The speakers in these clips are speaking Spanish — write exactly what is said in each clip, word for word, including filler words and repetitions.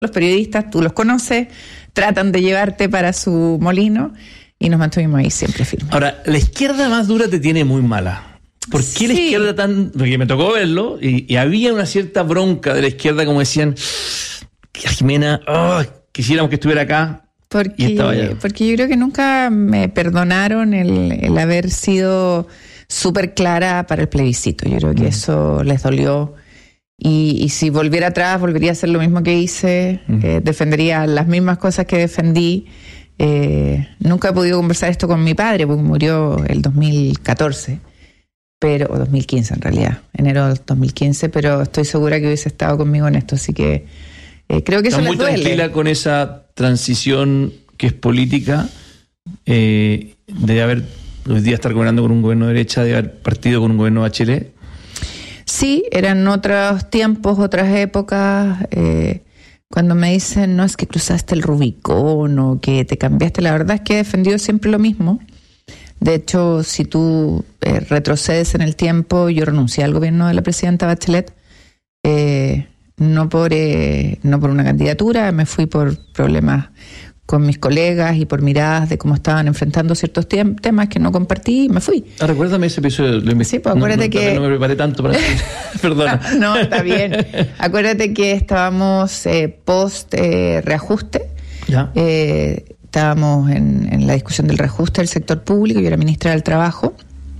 los periodistas, tú los conoces, tratan de llevarte para su molino y nos mantuvimos ahí siempre firmes. Ahora, la izquierda más dura te tiene muy mala. ¿Por qué sí. la izquierda tan...? Porque me tocó verlo y, y había una cierta bronca de la izquierda, como decían, Jimena, oh, quisiéramos que estuviera acá. Porque, porque yo creo que nunca me perdonaron el, el haber sido súper clara para el plebiscito. Yo creo que mm. eso les dolió. Y, y si volviera atrás, volvería a hacer lo mismo que hice. Mm. Eh, defendería las mismas cosas que defendí. Eh, nunca he podido conversar esto con mi padre, porque murió el dos mil catorce. Pero, o dos mil quince en realidad, enero del dos mil quince, pero estoy segura que hubiese estado conmigo en esto. Así que eh, creo que eso les duele. ¿Estás muy tranquila con esa transición que es política, eh, de haber hoy día estar gobernando con un gobierno de derecha, de haber partido con un gobierno de Bachelet? Sí, eran otros tiempos, otras épocas. Eh, cuando me dicen, no, es que cruzaste el Rubicón o que te cambiaste, la verdad es que he defendido siempre lo mismo. De hecho, si tú eh, retrocedes en el tiempo, yo renuncié al gobierno de la presidenta Bachelet, eh, no por eh, no por una candidatura, me fui por problemas con mis colegas y por miradas de cómo estaban enfrentando ciertos tem- temas que no compartí y me fui. Ah, recuérdame ese episodio. Lo sí, pues acuérdate no, no, que... No me preparé tanto para... Perdona. No, está bien. Acuérdate que estábamos eh, post eh, reajuste. Ya. Eh, estábamos en, en la discusión del reajuste del sector público, yo era ministra del Trabajo.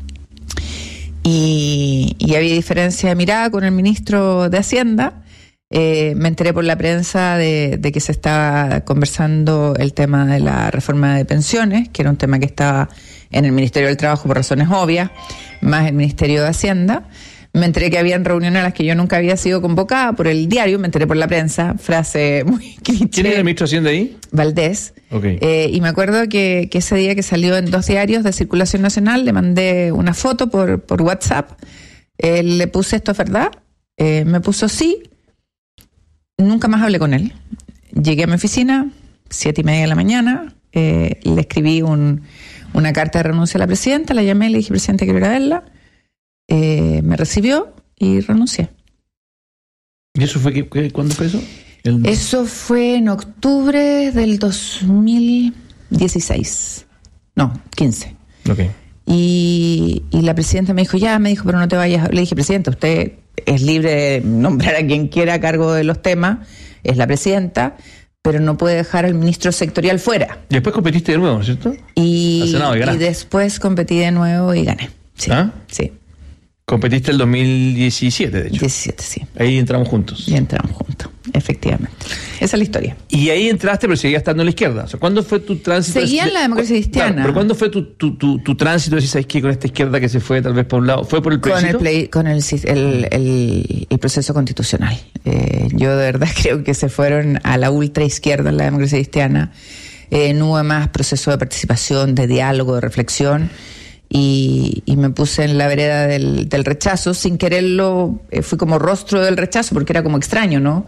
Y, y había diferencia de mirada con el ministro de Hacienda. Eh, me enteré por la prensa de, de que se estaba conversando el tema de la reforma de pensiones, que era un tema que estaba en el Ministerio del Trabajo por razones obvias, más el Ministerio de Hacienda. Me enteré que habían reuniones a las que yo nunca había sido convocada por el diario, me enteré por la prensa, frase muy cliché. ¿Quién es el ministro de Hacienda ahí? Valdés. Okay. Eh, y me acuerdo que, que ese día que salió en dos diarios de circulación nacional, le mandé una foto por, por WhatsApp, eh, le puse esto es verdad, eh, me puso sí. Nunca más hablé con él. Llegué a mi oficina, siete y media de la mañana, eh, le escribí un, una carta de renuncia a la presidenta, la llamé, le dije, presidenta, quiero ir a verla. Eh, me recibió y renuncié. ¿Y eso fue, qué, cuándo fue eso? El... Eso fue en octubre del dos mil dieciséis. No, quince. Ok. Y, y la presidenta me dijo, ya, me dijo, pero no te vayas. Le dije, presidenta, usted es libre de nombrar a quien quiera a cargo de los temas, es la presidenta, pero no puede dejar al ministro sectorial fuera. Y después competiste de nuevo, ¿no es cierto? Y, Al Senado, y, y después competí de nuevo y gané. Sí, ¿Ah? Sí. Competiste el dos mil diecisiete, de hecho. diecisiete, sí. Ahí entramos juntos. Y entramos juntos, efectivamente. Esa es la historia. Y ahí entraste, pero seguías estando en la izquierda. O sea, ¿cuándo fue tu tránsito? Seguía en la democracia cristiana. Claro, pero ¿cuándo fue tu, tu, tu, tu tránsito? Decís, ¿sabes qué? Con esta izquierda que se fue tal vez por un lado. ¿Fue por el plebiscito? Con el, play, con el, el, el, el proceso constitucional. Eh, yo de verdad creo que se fueron a la ultra izquierda en la democracia cristiana. Eh, no hubo más proceso de participación, de diálogo, de reflexión. Y, y me puse en la vereda del, del rechazo, sin quererlo, eh, fui como rostro del rechazo, porque era como extraño, ¿no?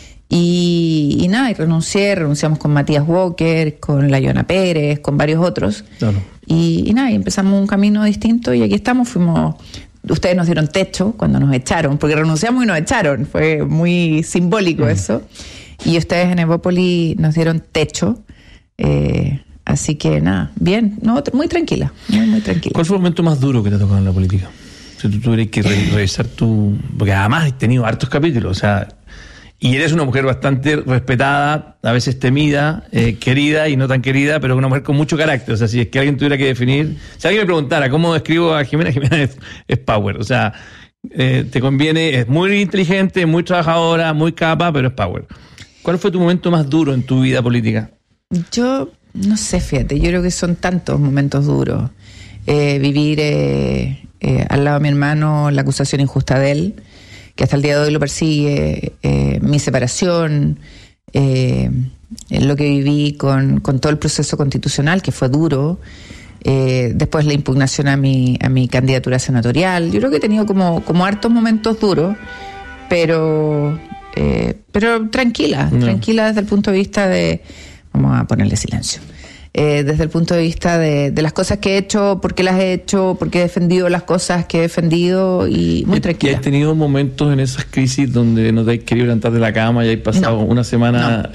Y, y nada, y renuncié, renunciamos con Matías Walker, con la Joana Pérez, con varios otros. Claro. Y, y nada, y empezamos un camino distinto y aquí estamos, fuimos... Ustedes nos dieron techo cuando nos echaron, porque renunciamos y nos echaron, fue muy simbólico uh-huh. eso. Y ustedes en Evópolis nos dieron techo, eh... Así que nada, bien, no, muy tranquila, muy, muy tranquila. ¿Cuál fue el momento más duro que te ha tocado en la política? Si tú tuvieras que re- revisar tu... Porque además has tenido hartos capítulos, o sea, y eres una mujer bastante respetada, a veces temida, eh, querida y no tan querida, pero una mujer con mucho carácter. O sea, si es que alguien tuviera que definir... Si alguien me preguntara cómo describo a Jimena, Jimena es, es power. O sea, eh, te conviene, es muy inteligente, muy trabajadora, muy capa, pero es power. ¿Cuál fue tu momento más duro en tu vida política? Yo... No sé, fíjate, yo creo que son tantos momentos duros. Eh, vivir eh, eh, al lado de mi hermano la acusación injusta de él, que hasta el día de hoy lo persigue, eh, mi separación, eh, lo que viví con, con todo el proceso constitucional, que fue duro, eh, después la impugnación a mi, a mi candidatura senatorial. Yo creo que he tenido como, como hartos momentos duros, pero, eh, pero tranquila, no. tranquila desde el punto de vista de... Vamos a ponerle silencio. eh, desde el punto de vista de, de las cosas que he hecho, por qué las he hecho, por qué he defendido las cosas que he defendido y muy tranquila. ¿Y has tenido momentos en esas crisis donde no te has querido levantar de la cama y has pasado no, una semana... No.